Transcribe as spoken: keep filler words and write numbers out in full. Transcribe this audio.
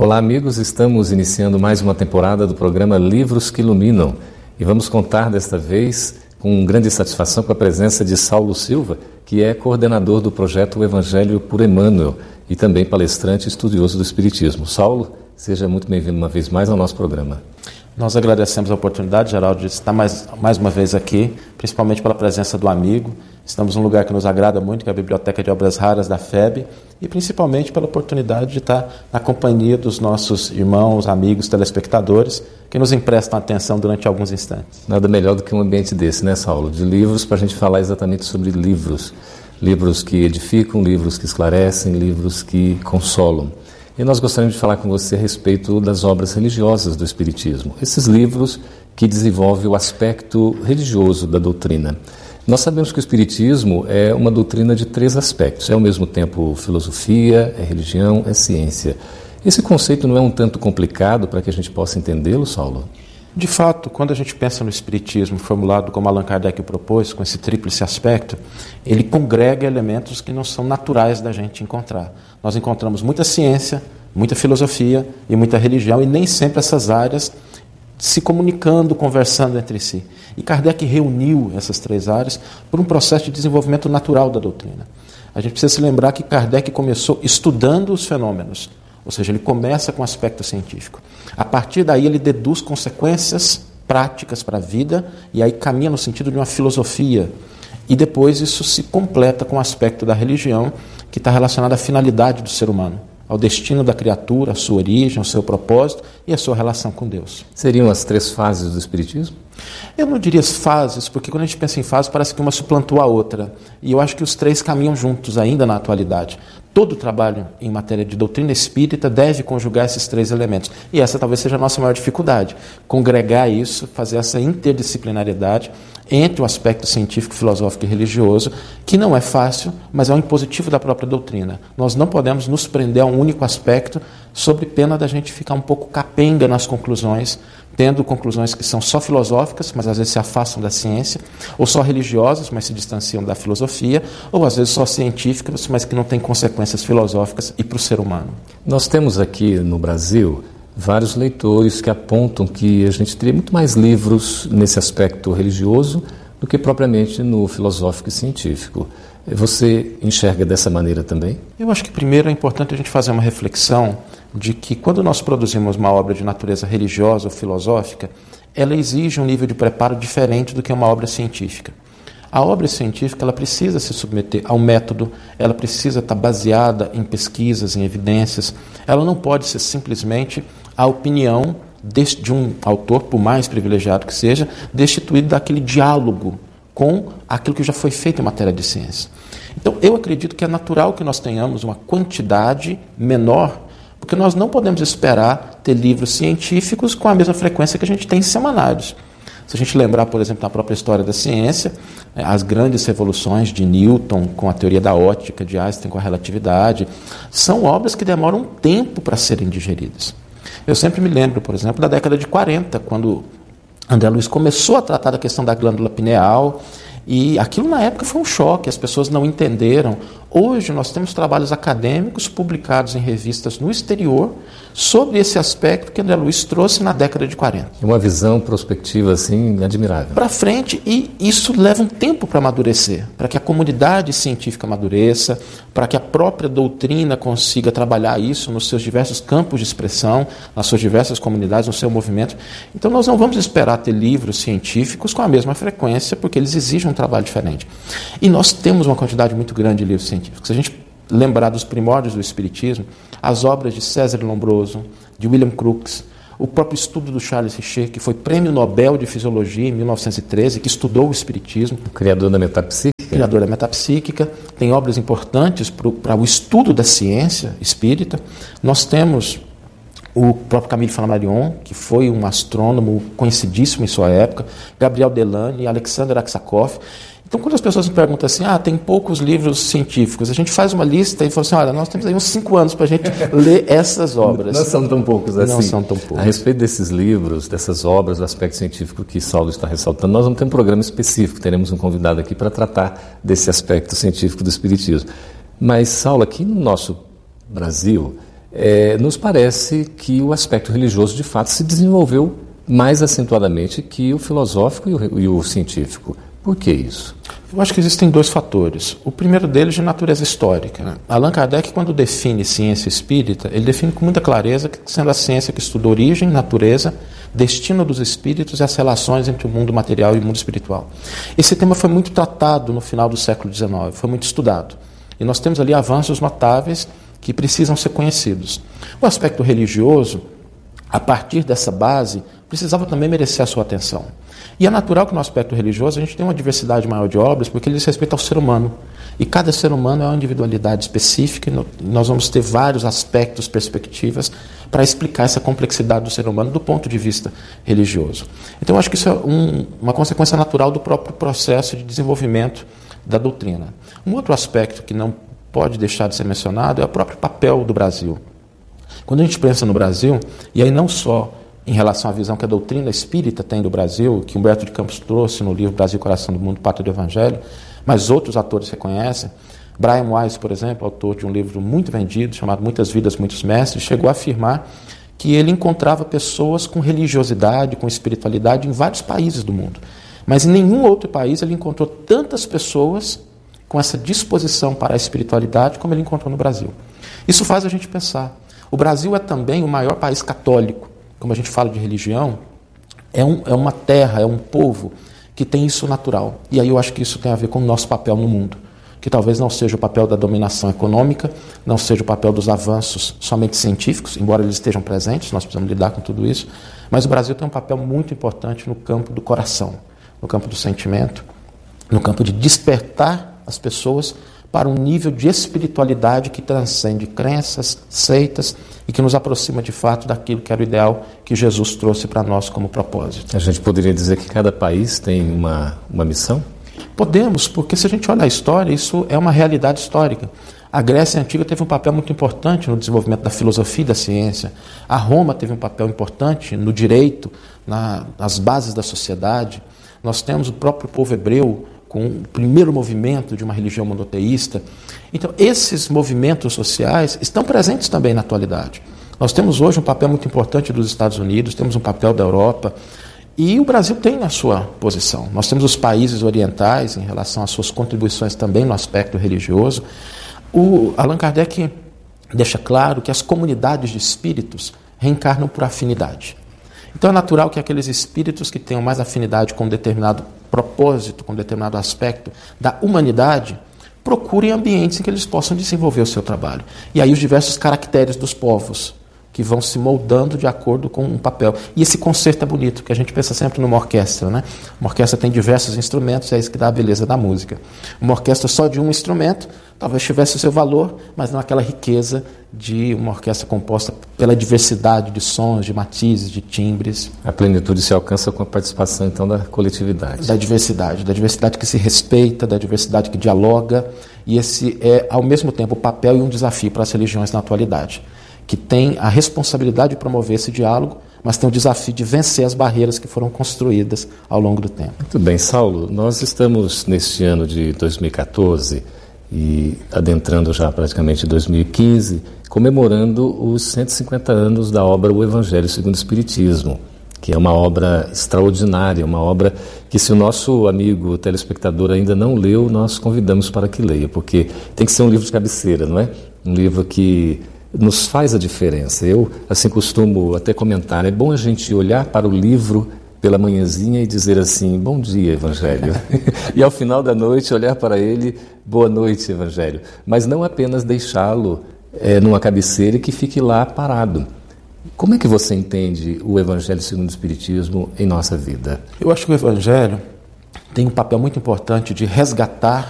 Olá, amigos, estamos iniciando mais uma temporada do programa Livros que Iluminam e vamos contar desta vez com grande satisfação com a presença de Saulo Silva, que é coordenador do projeto O Evangelho por Emmanuel e também palestrante e estudioso do Espiritismo. Saulo, seja muito bem-vindo uma vez mais ao nosso programa. Nós agradecemos a oportunidade, Geraldo, de estar mais, mais uma vez aqui, principalmente pela presença do amigo. Estamos num lugar que nos agrada muito, que é a Biblioteca de Obras Raras da F E B, e principalmente pela oportunidade de estar na companhia dos nossos irmãos, amigos, telespectadores, que nos emprestam atenção durante alguns instantes. Nada melhor do que um ambiente desse, né, Saulo? De livros, para a gente falar exatamente sobre livros. Livros que edificam, livros que esclarecem, livros que consolam. E nós gostaríamos de falar com você a respeito das obras religiosas do Espiritismo. Esses livros que desenvolvem o aspecto religioso da doutrina. Nós sabemos que o Espiritismo é uma doutrina de três aspectos. É ao mesmo tempo filosofia, é religião, é ciência. Esse conceito não é um tanto complicado para que a gente possa entendê-lo, Saulo? De fato, quando a gente pensa no Espiritismo, formulado como Allan Kardec o propôs, com esse tríplice aspecto, ele congrega elementos que não são naturais da gente encontrar. Nós encontramos muita ciência, muita filosofia e muita religião, e nem sempre essas áreas se comunicando, conversando entre si. E Kardec reuniu essas três áreas por um processo de desenvolvimento natural da doutrina. A gente precisa se lembrar que Kardec começou estudando os fenômenos, ou seja, ele começa com o aspecto científico. A partir daí ele deduz consequências práticas para a vida e aí caminha no sentido de uma filosofia. E depois isso se completa com o aspecto da religião, que está relacionado à finalidade do ser humano, ao destino da criatura, à sua origem, ao seu propósito e à sua relação com Deus. Seriam as três fases do Espiritismo? Eu não diria as fases, porque quando a gente pensa em fase, parece que uma suplantou a outra. E eu acho que os três caminham juntos ainda na atualidade. Todo trabalho em matéria de doutrina espírita deve conjugar esses três elementos. E essa talvez seja a nossa maior dificuldade. Congregar isso, fazer essa interdisciplinariedade entre o aspecto científico, filosófico e religioso, que não é fácil, mas é um impositivo da própria doutrina. Nós não podemos nos prender a um único aspecto, sob pena da gente ficar um pouco capenga nas conclusões, tendo conclusões que são só filosóficas, mas às vezes se afastam da ciência, ou só religiosas, mas se distanciam da filosofia, ou às vezes só científicas, mas que não têm consequências filosóficas e para o ser humano. Nós temos aqui no Brasil vários leitores que apontam que a gente teria muito mais livros nesse aspecto religioso do que propriamente no filosófico e científico. Você enxerga dessa maneira também? Eu acho que primeiro é importante a gente fazer uma reflexão de que quando nós produzimos uma obra de natureza religiosa ou filosófica, ela exige um nível de preparo diferente do que uma obra científica. A obra científica ela precisa se submeter ao método, ela precisa estar baseada em pesquisas, em evidências, ela não pode ser simplesmente a opinião de um autor, por mais privilegiado que seja, destituído daquele diálogo com aquilo que já foi feito em matéria de ciência. Então, eu acredito que é natural que nós tenhamos uma quantidade menor, porque nós não podemos esperar ter livros científicos com a mesma frequência que a gente tem em semanários. Se a gente lembrar, por exemplo, da própria história da ciência, as grandes revoluções de Newton com a teoria da ótica, de Einstein com a relatividade, são obras que demoram um tempo para serem digeridas. Eu sempre me lembro, por exemplo, da década de quarenta, quando André Luiz começou a tratar da questão da glândula pineal, e aquilo na época foi um choque, as pessoas não entenderam. Hoje nós temos trabalhos acadêmicos publicados em revistas no exterior sobre esse aspecto que André Luiz trouxe na década de quarenta. Uma visão prospectiva assim admirável. Para frente, e isso leva um tempo para amadurecer, para que a comunidade científica amadureça, para que a própria doutrina consiga trabalhar isso nos seus diversos campos de expressão, nas suas diversas comunidades, no seu movimento. Então nós não vamos esperar ter livros científicos com a mesma frequência, porque eles exigem um trabalho diferente. E nós temos uma quantidade muito grande de livros científicos. Se a gente lembrar dos primórdios do Espiritismo, as obras de César Lombroso, de William Crookes, o próprio estudo do Charles Richer, que foi prêmio Nobel de Fisiologia em mil novecentos e treze, que estudou o Espiritismo. O criador da metapsíquica. O criador da metapsíquica. Tem obras importantes para o estudo da ciência espírita. Nós temos o próprio Camille Flammarion, que foi um astrônomo conhecidíssimo em sua época, Gabriel Delany, Alexander Aksakov. Então, quando as pessoas me perguntam assim, ah, tem poucos livros científicos, a gente faz uma lista e fala assim, olha, nós temos aí uns cinco anos para a gente ler essas obras. Não são tão poucos assim. Não são tão poucos. A respeito desses livros, dessas obras, do aspecto científico que Saulo está ressaltando, nós vamos ter um programa específico, teremos um convidado aqui para tratar desse aspecto científico do Espiritismo. Mas, Saulo, aqui no nosso Brasil, é, nos parece que o aspecto religioso de fato se desenvolveu mais acentuadamente que o filosófico e o, e o científico. Por que isso? Eu acho que existem dois fatores. O primeiro deles de natureza histórica, né? Allan Kardec, quando define ciência espírita, ele define com muita clareza que sendo a ciência que estuda origem, natureza, destino dos espíritos e as relações entre o mundo material e o mundo espiritual. Esse tema foi muito tratado no final do século dezenove, foi muito estudado. E nós temos ali avanços notáveis que precisam ser conhecidos. O aspecto religioso, a partir dessa base, precisava também merecer a sua atenção. E é natural que no aspecto religioso a gente tenha uma diversidade maior de obras, porque ele diz respeito ao ser humano. E cada ser humano é uma individualidade específica, e nós vamos ter vários aspectos, perspectivas, para explicar essa complexidade do ser humano do ponto de vista religioso. Então eu acho que isso é um, uma consequência natural do próprio processo de desenvolvimento da doutrina. Um outro aspecto que não pode deixar de ser mencionado é o próprio papel do Brasil. Quando a gente pensa no Brasil, e aí não só em relação à visão que a doutrina espírita tem do Brasil, que Humberto de Campos trouxe no livro Brasil, Coração do Mundo, Pátria do Evangelho, mas outros autores reconhecem. Brian Weiss, por exemplo, autor de um livro muito vendido, chamado Muitas Vidas, Muitos Mestres, chegou a afirmar que ele encontrava pessoas com religiosidade, com espiritualidade em vários países do mundo. Mas em nenhum outro país ele encontrou tantas pessoas com essa disposição para a espiritualidade como ele encontrou no Brasil. Isso faz a gente pensar. O Brasil é também o maior país católico. Como a gente fala de religião, é, um, é uma terra, é um povo que tem isso natural. E aí eu acho que isso tem a ver com o nosso papel no mundo, que talvez não seja o papel da dominação econômica, não seja o papel dos avanços somente científicos, embora eles estejam presentes, nós precisamos lidar com tudo isso, mas o Brasil tem um papel muito importante no campo do coração, no campo do sentimento, no campo de despertar as pessoas para um nível de espiritualidade que transcende crenças, seitas e que nos aproxima de fato daquilo que era o ideal que Jesus trouxe para nós como propósito. A gente poderia dizer que cada país tem uma, uma missão? Podemos, porque se a gente olha a história, isso é uma realidade histórica. A Grécia Antiga teve um papel muito importante no desenvolvimento da filosofia e da ciência. A Roma teve um papel importante no direito, na, nas bases da sociedade. Nós temos o próprio povo hebreu com o primeiro movimento de uma religião monoteísta. Então, esses movimentos sociais estão presentes também na atualidade. Nós temos hoje um papel muito importante dos Estados Unidos, temos um papel da Europa, e o Brasil tem a sua posição. Nós temos os países orientais em relação às suas contribuições também no aspecto religioso. O Allan Kardec deixa claro que as comunidades de espíritos reencarnam por afinidade. Então é natural que aqueles espíritos que tenham mais afinidade com um determinado propósito, com um determinado aspecto da humanidade, procurem ambientes em que eles possam desenvolver o seu trabalho. E aí os diversos caracteres dos povos, que vão se moldando de acordo com um papel. E esse concerto é bonito, porque a gente pensa sempre numa orquestra, né? Uma orquestra tem diversos instrumentos, é isso que dá a beleza da música. Uma orquestra só de um instrumento, talvez tivesse o seu valor, mas não aquela riqueza de uma orquestra composta pela diversidade de sons, de matizes, de timbres. A plenitude se alcança com a participação, então, da coletividade. Da diversidade, da diversidade que se respeita, da diversidade que dialoga, e esse é, ao mesmo tempo, o papel e um desafio para as religiões na atualidade, que tem a responsabilidade de promover esse diálogo, mas tem o desafio de vencer as barreiras que foram construídas ao longo do tempo. Muito bem, Saulo, nós estamos neste ano de dois mil e catorze e adentrando já praticamente dois mil e quinze, comemorando os cento e cinquenta anos da obra O Evangelho segundo o Espiritismo, que é uma obra extraordinária, uma obra que, se o nosso amigo telespectador ainda não leu, nós convidamos para que leia, porque tem que ser um livro de cabeceira, não é? Um livro que nos faz a diferença. Eu, assim, costumo até comentar, é bom a gente olhar para o livro pela manhãzinha e dizer assim, bom dia, Evangelho. E ao final da noite olhar para ele, boa noite, Evangelho. Mas não apenas deixá-lo é, numa cabeceira e que fique lá parado. Como é que você entende o Evangelho segundo o Espiritismo em nossa vida? Eu acho que o Evangelho tem um papel muito importante de resgatar